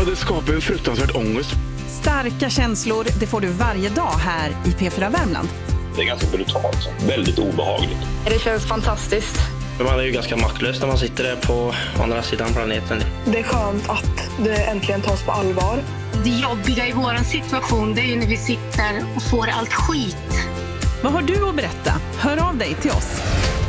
Ja, det skapar en fruktansvärt ångest. Starka känslor, det får du varje dag här i P4 Värmland. Det är ganska brutalt, väldigt obehagligt. Det känns fantastiskt. Man är ju ganska maktlös när man sitter där på andra sidan planeten. Det är skönt att det äntligen tas på allvar. Det jobbiga i våran situation, det är ju när vi sitter och får allt skit. Vad har du att berätta? Hör av dig till oss.